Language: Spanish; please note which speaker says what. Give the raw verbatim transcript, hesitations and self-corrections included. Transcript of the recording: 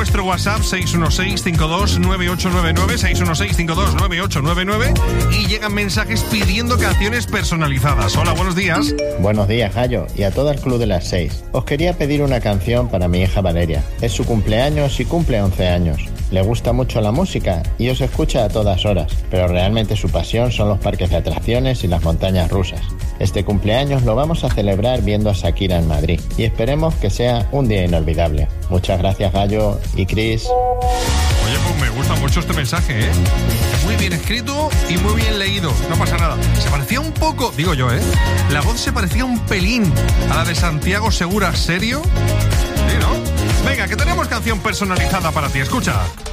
Speaker 1: nuestro WhatsApp seis uno seis, cinco dos nueve ocho nueve nueve, seis uno seis, cinco dos nueve ocho nueve nueve, y llegan mensajes pidiendo canciones personalizadas. Hola, buenos días.
Speaker 2: Buenos días, Gallo, y a todo el Club de las seis. Os quería pedir una canción para mi hija Valeria. Es su cumpleaños y cumple once años. Le gusta mucho la música y os escucha a todas horas, pero realmente su pasión son los parques de atracciones y las montañas rusas. Este cumpleaños lo vamos a celebrar viendo a Shakira en Madrid y esperemos que sea un día inolvidable. Muchas gracias, Gallo y Chris.
Speaker 1: Oye, pues me gusta mucho este mensaje, ¿eh? Muy bien escrito y muy bien leído, no pasa nada. Se parecía un poco, digo yo, ¿eh? La voz se parecía un pelín a la de Santiago Segura, ¿serio? Sí, ¿no? Venga, que tenemos canción personalizada para ti, escucha.